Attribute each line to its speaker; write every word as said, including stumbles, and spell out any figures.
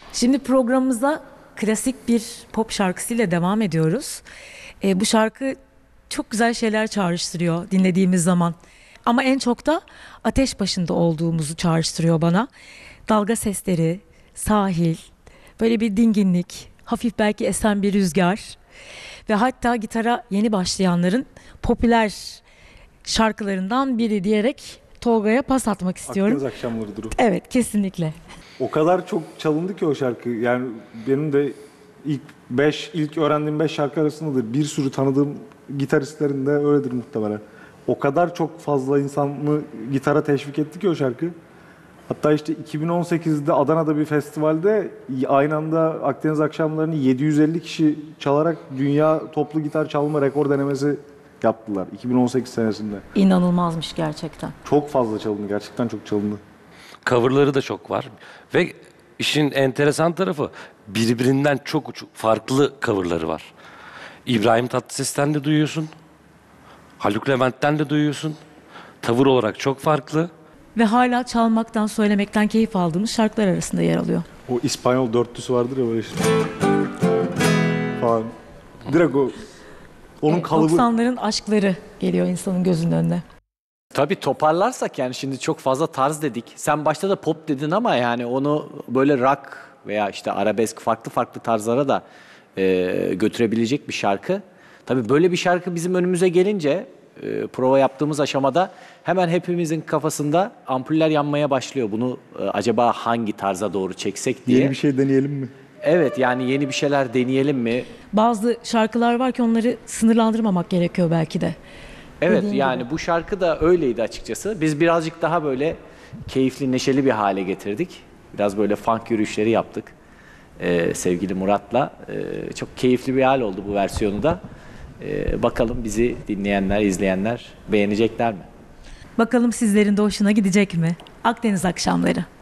Speaker 1: Şimdi programımıza klasik bir pop şarkısıyla devam ediyoruz. E, bu şarkı çok güzel şeyler çağrıştırıyor dinlediğimiz zaman. Ama en çok da ateş başında olduğumuzu çağrıştırıyor bana. Dalga sesleri, sahil, böyle bir dinginlik, hafif belki esen bir rüzgar ve hatta gitara yeni başlayanların popüler şarkılarından biri diyerek Tolga'ya pas atmak istiyorum.
Speaker 2: Akdeniz akşamlarıdır o.
Speaker 1: Evet, kesinlikle.
Speaker 2: O kadar çok çalındı ki o şarkı. Yani benim de ilk beş, ilk öğrendiğim beş şarkı arasındadır. Bir sürü tanıdığım gitaristlerin de öyledir muhtemelen. O kadar çok fazla insanı gitara teşvik etti ki o şarkı. Hatta işte iki bin on sekizde Adana'da bir festivalde aynı anda Akdeniz akşamlarını yedi yüz elli kişi çalarak dünya toplu gitar çalma rekor denemesi yaptılar iki bin on sekiz senesinde.
Speaker 1: İnanılmazmış gerçekten.
Speaker 2: Çok fazla çalındı, gerçekten çok çalındı.
Speaker 3: Coverları da çok var. Ve işin enteresan tarafı birbirinden çok farklı coverları var. İbrahim Tatlıses'ten de duyuyorsun. Haluk Levent'ten de duyuyorsun. Tavır olarak çok farklı.
Speaker 1: Ve hala çalmaktan, söylemekten keyif aldığımız şarkılar arasında yer alıyor.
Speaker 2: O İspanyol dörtlüsü vardır ya böyle işte. Falan. Direkt o onun
Speaker 1: Evet,
Speaker 2: kalıbı.
Speaker 1: doksanların aşkları geliyor insanın gözünün önüne.
Speaker 4: Tabii toparlarsak yani şimdi çok fazla tarz dedik. Sen başta da pop dedin ama yani onu böyle rock veya işte arabesk farklı farklı tarzlara da e, götürebilecek bir şarkı. Tabii böyle bir şarkı bizim önümüze gelince e, prova yaptığımız aşamada hemen hepimizin kafasında ampuller yanmaya başlıyor. Bunu e, acaba hangi tarza doğru çeksek diye.
Speaker 2: Yeni bir şey deneyelim mi?
Speaker 4: Evet, yani yeni bir şeyler deneyelim mi?
Speaker 1: Bazı şarkılar var ki onları sınırlandırmamak gerekiyor belki de.
Speaker 4: Evet,
Speaker 1: Dediğin
Speaker 4: yani
Speaker 1: gibi.
Speaker 4: bu şarkı da öyleydi açıkçası. Biz birazcık daha böyle keyifli, neşeli bir hale getirdik. Biraz böyle funk yürüyüşleri yaptık ee, sevgili Murat'la. Ee, çok keyifli bir hal oldu bu versiyonu da. Ee, bakalım bizi dinleyenler, izleyenler beğenecekler mi?
Speaker 1: Bakalım sizlerin de hoşuna gidecek mi? Akdeniz akşamları.